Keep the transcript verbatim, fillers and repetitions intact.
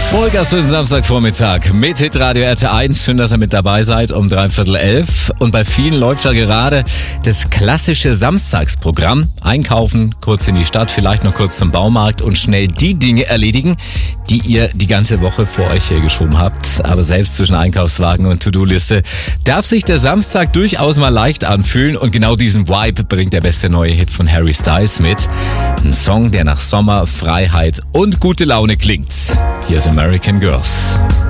Vollgas für den Samstagvormittag mit Hitradio R T eins. Schön, dass ihr mit dabei seid um dreiviertel elf. Und bei vielen läuft ja gerade das klassische Samstagsprogramm. Einkaufen, kurz in die Stadt, vielleicht noch kurz zum Baumarkt und schnell die Dinge erledigen, die ihr die ganze Woche vor euch hergeschoben habt. Aber selbst zwischen Einkaufswagen und To-Do-Liste darf sich der Samstag durchaus mal leicht anfühlen. Und genau diesen Vibe bringt der beste neue Hit von Harry Styles mit. Ein Song, der nach Sommer, Freiheit und gute Laune klingt. Hier ist American Girls.